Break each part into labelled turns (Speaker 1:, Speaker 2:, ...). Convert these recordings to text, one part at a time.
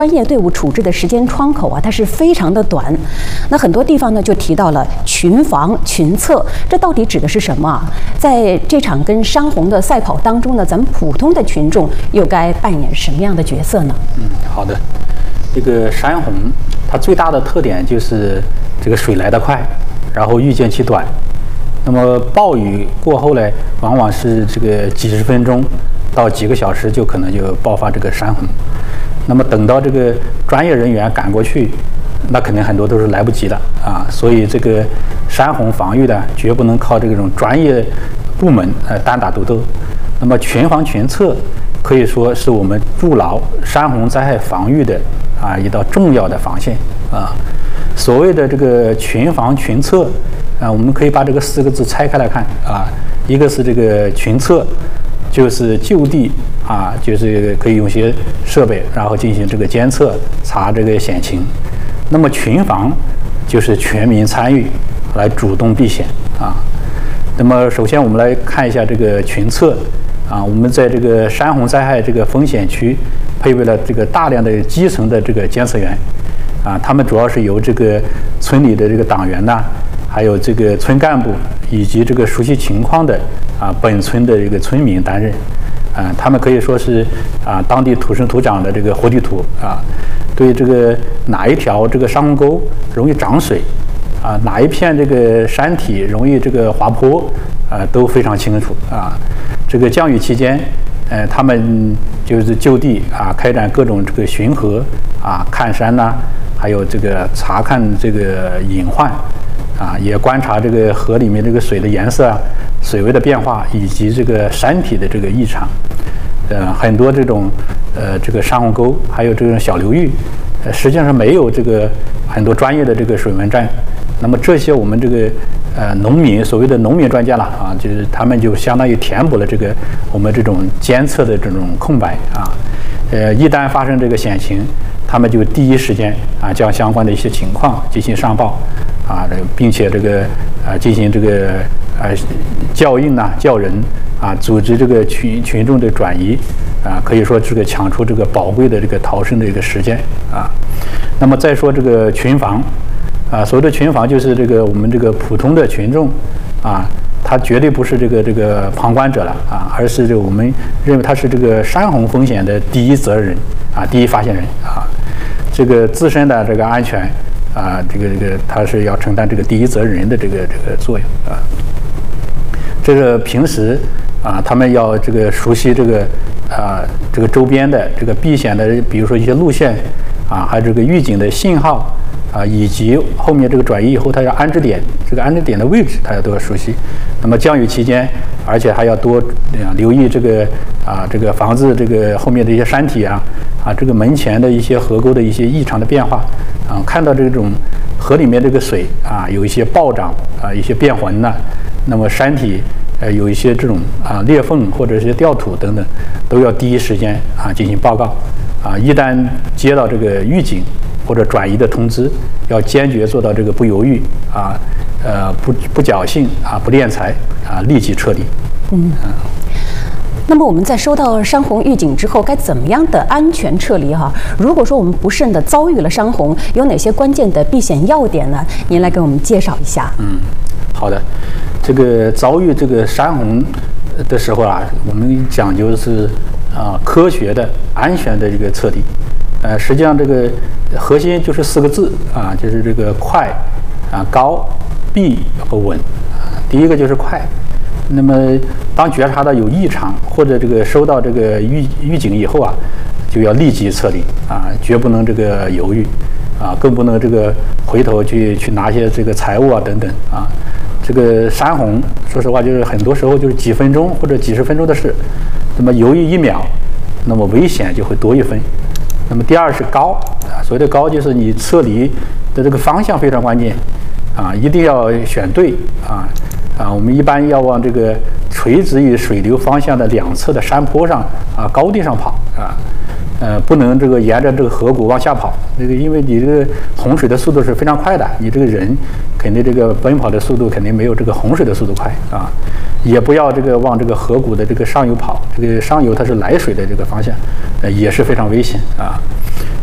Speaker 1: 专业队伍处置的时间窗口啊，它是非常的短。那很多地方呢就提到了群防群策，这到底指的是什么啊？在这场跟山洪的赛跑当中呢，咱们普通的群众又该扮演什么样的角色呢？
Speaker 2: 好的。这个山洪它最大的特点就是这个水来得快，然后预见期短。那么暴雨过后呢，往往是这个几十分钟到几个小时就可能就爆发这个山洪。那么等到这个专业人员赶过去，那肯定很多都是来不及的啊。所以这个山洪防御呢，绝不能靠这种专业部门单打独斗。那么群防群策可以说是我们筑牢山洪灾害防御的一道重要的防线啊。所谓的这个群防群策我们可以把这个4个字拆开来看啊。一个是这个群策，就是就地就是可以用些设备，然后进行这个监测查这个险情。那么群防就是全民参与来主动避险啊。那么首先我们来看一下这个群策我们在这个山洪灾害这个风险区配备了这个大量的基层的这个监测员他们主要是由这个村里的这个党员还有这个村干部以及这个熟悉情况的本村的这个村民担任他们可以说是当地土生土长的这个活地图对这个哪一条这个山洪沟容易涨水哪一片这个山体容易这个滑坡都非常清楚这个降雨期间他们就是就地开展各种这个巡河看山还有这个查看这个隐患也观察这个河里面这个水的颜色水位的变化以及这个山体的这个异常。很多这种这个山洪沟还有这种小流域实际上没有这个很多专业的这个水文站。那么这些我们这个农民所谓的农民专家了就是他们就相当于填补了这个我们这种监测的这种空白一旦发生这个险情，他们就第一时间将相关的一些情况进行上报并且这个进行这个教应教人组织这个群众的转移可以说这个抢出这个宝贵的这个逃生的一个时间那么再说这个群防所谓的群防就是这个我们这个普通的群众他绝对不是这个旁观者了而是这个我们认为他是这个山洪风险的第一责任人第一发现人这个自身的这个安全这个他是要承担这个第一责任人的这个作用这个平时他们要这个熟悉这个周边的这个避险的，比如说一些路线还有这个预警的信号以及后面这个转移以后它要安置点，这个安置点的位置它都要熟悉。那么降雨期间，而且还要多留意这个这个房子这个后面的一些山体这个门前的一些河沟的一些异常的变化看到这种河里面这个水有一些暴涨一些变浑那么山体有一些这种裂缝或者是掉土等等，都要第一时间进行报告一旦接到这个预警或者转移的通知，要坚决做到这个不犹豫不侥幸不敛财立即撤离。
Speaker 1: 那么我们在收到山洪预警之后，该怎么样的安全撤离如果说我们不慎的遭遇了山洪，有哪些关键的避险要点呢？您来给我们介绍一下。
Speaker 2: 好的。这个遭遇这个山洪的时候我们讲究的是科学的、安全的这个撤离。实际上这个核心就是4个字就是这个快高避和稳。第一个就是快。那么当觉察到有异常或者这个收到这个预警以后就要立即撤离绝不能这个犹豫更不能这个回头去拿些这个财物等等这个山洪说实话就是很多时候就是几分钟或者几十分钟的事，那么犹豫1秒，那么危险就会多1分。那么第二是高所谓的高就是你撤离的这个方向非常关键一定要选对我们一般要往这个垂直于水流方向的2侧的山坡上高地上跑不能这个沿着这个河谷往下跑，因为你这个洪水的速度是非常快的，你这个人肯定这个奔跑的速度肯定没有这个洪水的速度快也不要这个往这个河谷的这个上游跑，这个上游它是来水的这个方向也是非常危险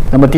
Speaker 2: 那么